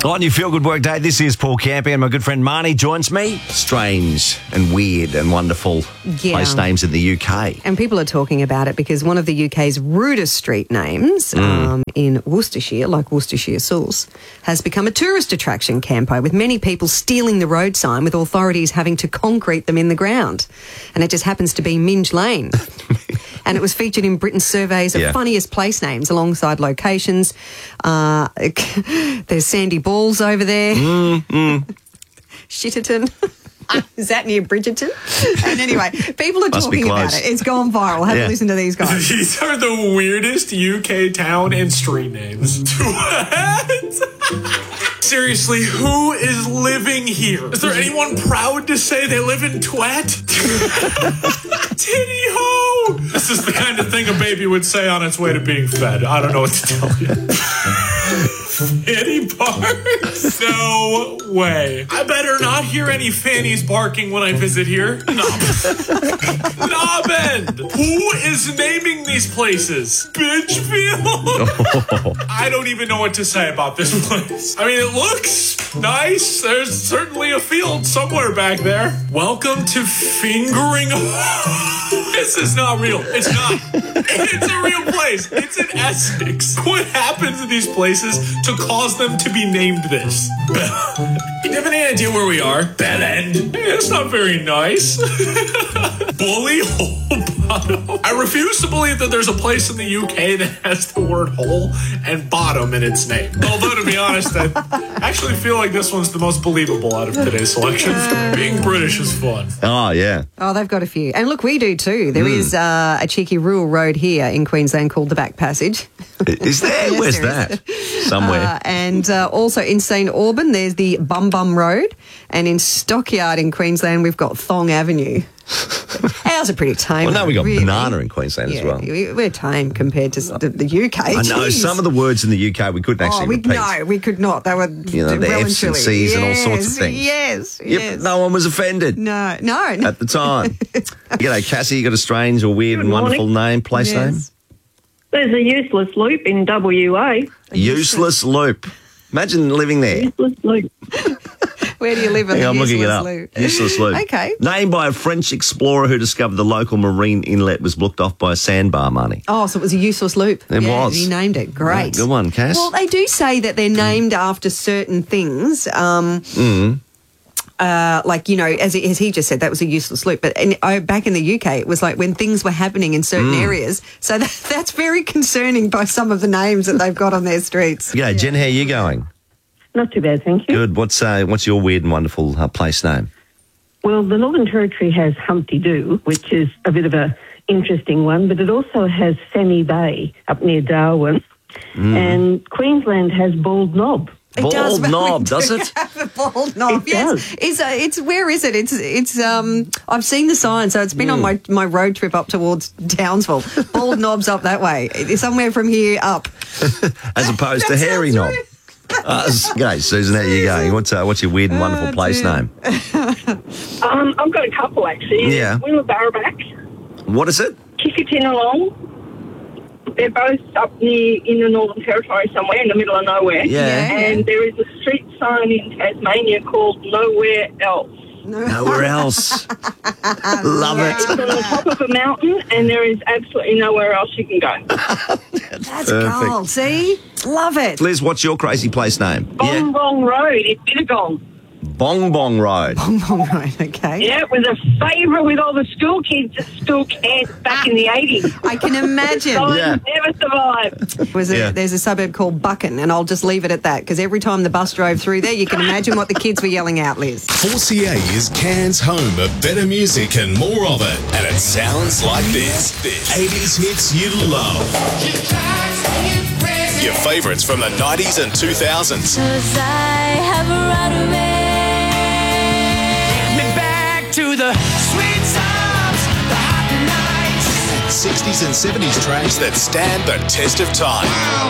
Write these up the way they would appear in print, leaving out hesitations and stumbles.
On your Feel Good Work Day, this is Paul Campy and my good friend Marnie joins me. Strange and weird and wonderful place names in the UK. And people are talking about it because one of the UK's rudest street names in Worcestershire, like Worcestershire Sauce, has become a tourist attraction, Campo, with many people stealing the road sign with authorities having to concrete them in the ground. And it just happens to be Minge Lane. And it was featured in Britain's surveys of funniest place names alongside locations. There's Sandy Balls over there. Shitterton. Is that near Bridgerton? And anyway, people are talking about it. It's gone viral. Have a listen to these guys. These are the weirdest UK town and street names. What? Seriously, who is living here? Is there anyone proud to say they live in Twat? Titty ho! This is the kind of thing a baby would say on its way to being fed. I don't know what to tell you. Fanny barks? No way. I better not hear any fannies barking when I visit here. Knob End. Who is naming these places? Bitchfield? I don't even know what to say about this place. I mean, it looks nice. There's certainly a field somewhere back there. Welcome to Fingering. This is not real. It's not. It's a real place. It's in Essex. What happens in these places to cause them to be named this? Do you have any idea where we are? Bell End. It's not very nice. Bully Hole Bottom. I refuse to believe that there's a place in the UK that has the word hole and bottom in its name. Although, to be honest, I actually feel like this one's the most believable out of today's selections. Being British is fun. Oh, yeah. Oh, they've got a few. And look, we do too. There is a cheeky rural road here in Queensland called the Back Passage. Is there? Yes, Where's there that? Somewhere. And also in St Auburn, there's the Bum Bum Road. And in Stockyard in Queensland, we've got Thong Avenue. Ours are pretty tame. Well, no, we got banana in Queensland as well. We're tame compared to the UK. I know some of the words in the UK we couldn't actually repeat. No, we could not. They were the F's and C's and all sorts of things. Yes. But no one was offended. No. At the time. G'day, Cassie. You got a strange or weird and wonderful name, place name? There's a useless loop in WA. Useless loop. Imagine living there. Useless loop. Where do you live? I'm looking it up. Loop? Useless loop. Okay. Named by a French explorer who discovered the local marine inlet was blocked off by a sandbar, Money. Oh, so it was a useless loop. It was. He named it. Great. Good one, Cass. Well, they do say that they're named after certain things. Like, you know, as he just said, that was a useless loop. But back in the UK, it was like when things were happening in certain areas. So that's very concerning by some of the names that they've got on their streets. Yeah, Jen, how are you going? Not too bad, thank you. Good. What's your weird and wonderful place name? Well, the Northern Territory has Humpty Doo, which is a bit of a interesting one, but it also has Sammy Bay up near Darwin. And Queensland has Bald Knob. Bald Knob, does it? Bald Knob, yes. It's where is it? It's I've seen the sign, so it's been on my road trip up towards Townsville. Bald Knob's up that way. It's somewhere from here up. As opposed to Hairy Knob. G'day, Susan. How are you going? What's your weird and wonderful place name? I've got a couple, actually. Yeah. Willabarabak. What is it? Kickatinalong. They're both up in the Northern Territory somewhere in the middle of nowhere. Yeah. And there is a street sign in Tasmania called Nowhere Else. Nowhere else. Love it. It's on the top of a mountain, and there is absolutely nowhere else you can go. That's gold. See? Love it. Liz, what's your crazy place name? Bong Bong Road in Bittergong. Bong Bong Road. Bong Bong Road, okay. Yeah, it was a favourite with all the school kids at school camp back in the 80s. I can imagine. Never survived. There's a suburb called Buchan, and I'll just leave it at that, because every time the bus drove through there, you can imagine what the kids were yelling out, Liz. 4CA is Cairns' home of better music and more of it. And it sounds like this. 80s hits you love. Your favourites from the 90s and 2000s. 'Cause I have a right of it. Get me back to the sweet times, the hot nights. 60s and 70s tracks that stand the test of time.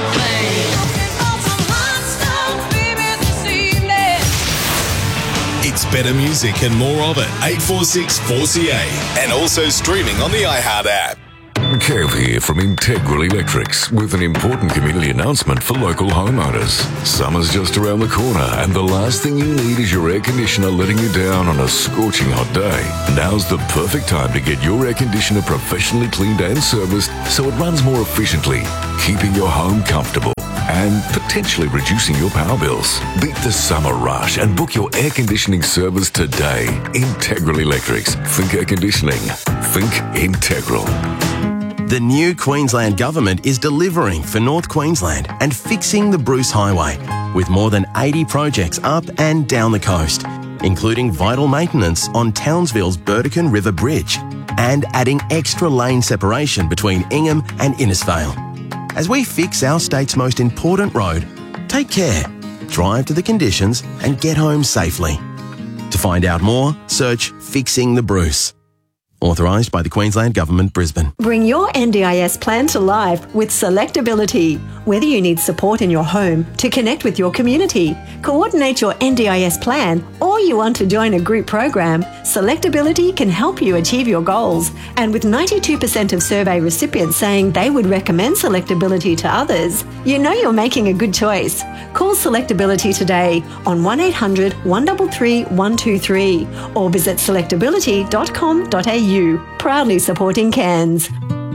It's better music and more of it. 846 4CA. And also streaming on the iHeart app. Kev here from Integral Electrics with an important community announcement for local homeowners. Summer's just around the corner and the last thing you need is your air conditioner letting you down on a scorching hot day. Now's the perfect time to get your air conditioner professionally cleaned and serviced so it runs more efficiently, keeping your home comfortable and potentially reducing your power bills. Beat the summer rush and book your air conditioning service today. Integral Electrics. Think air conditioning. Think Integral. The new Queensland Government is delivering for North Queensland and fixing the Bruce Highway with more than 80 projects up and down the coast, including vital maintenance on Townsville's Burdekin River Bridge and adding extra lane separation between Ingham and Innisfail. As we fix our state's most important road, take care, drive to the conditions and get home safely. To find out more, search Fixing the Bruce. Authorised by the Queensland Government, Brisbane. Bring your NDIS plan to life with Selectability. Whether you need support in your home to connect with your community, coordinate your NDIS plan, or you want to join a group program, Selectability can help you achieve your goals. And with 92% of survey recipients saying they would recommend Selectability to others, you know you're making a good choice. Call Selectability today on 1800 133 123 or visit selectability.com.au. Proudly supporting Cairns.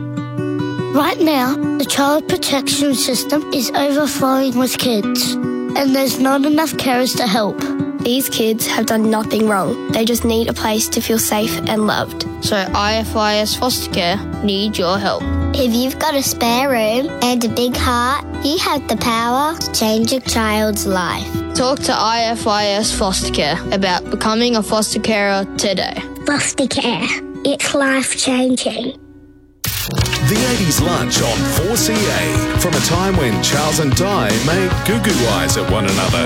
Right now, the child protection system is overflowing with kids, and there's not enough carers to help. These kids have done nothing wrong. They just need a place to feel safe and loved. So IFIS Foster Care need your help. If you've got a spare room and a big heart, you have the power to change a child's life. Talk to IFIS Foster Care about becoming a foster carer today. Foster care. It's life-changing. The 80s lunch on 4CA. From a time when Charles and Di made goo-goo eyes at one another.